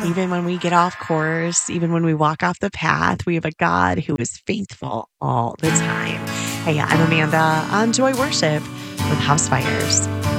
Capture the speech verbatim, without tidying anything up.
Even when we get off course, even when we walk off the path, we have a God who is faithful all the time. Hey, I'm Amanda on Joy Worship with House Fires.